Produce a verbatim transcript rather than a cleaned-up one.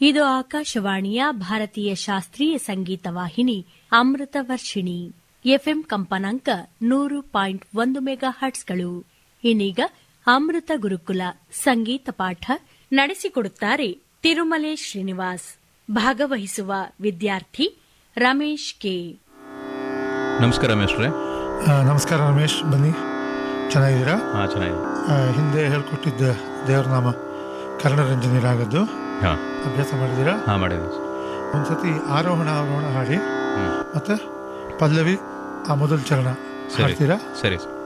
ಇದು ಆಕಾಶವಾಣಿಯ ಭಾರತೀಯ ಶಾಸ್ತ್ರೀಯ ಸಂಗೀತ ವಾಹಿನಿ ಅಮೃತ ವರ್ಷಿಣಿ ಎಫ್ಎಂ ಕಂಪನಾಂಕ ನೂರು ಪಾಯಿಂಟ್ ಒಂದು ಮೆಗಾ ಹರ್ಟ್ಸ್ಗಳು. ಇನ್ನೀಗ ಅಮೃತ ಗುರುಕುಲ ಸಂಗೀತ ಪಾಠ ನಡೆಸಿಕೊಡುತ್ತಾರೆ ತಿರುಮಲೆ ಶ್ರೀನಿವಾಸ್. ಭಾಗವಹಿಸುವ ವಿದ್ಯಾರ್ಥಿ ರಮೇಶ್ ಕೆ. ನಮಸ್ಕಾರ ರಮೇಶ್ ರೇ. ನಮಸ್ಕಾರ ರಮೇಶ್, ಬನ್ನಿ. ಚೆನ್ನಾಗಿದ್ದೀರಾ? ಹಾಂ, ಚೆನ್ನಾಗಿದೆ. ಹಿಂದೆ ಹೇಳ್ಕೊಟ್ಟಿದ್ದ ದೇವರ ನಾಮ ಕರ್ಣರಂಜನಿ ರಾಗದ್ದು ಅಭ್ಯಾಸ ಮಾಡಿದ್ದೀರಾ? ಹಾಂ, ಮಾಡಿದ್ದೀನಿ. ಒಂದ್ಸತಿ ಆರೋಹಣ ಅವರೋಹಣ ಹಾಡಿ, ಮತ್ತೆ ಪಲ್ಲವಿ ಆ ಮೊದಲ ಚರಣ ಹಾಡ್ತೀರಾ? ಸರಿ ಸರ್.